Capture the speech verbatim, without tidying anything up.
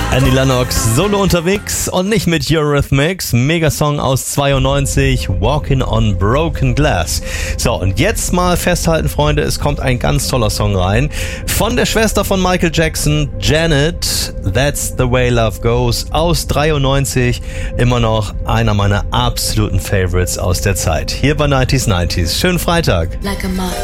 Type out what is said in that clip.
Annie Lennox solo unterwegs und nicht mit Eurythmics. Megasong aus zweiundneunzig, Walking on Broken Glass. So, und jetzt mal festhalten, Freunde, es kommt ein ganz toller Song rein. Von der Schwester von Michael Jackson, Janet, That's the Way Love Goes, aus dreiundneunzig. Immer noch einer meiner absoluten Favorites aus der Zeit. Hier bei neunzig neunzig. Schönen Freitag. Like a moth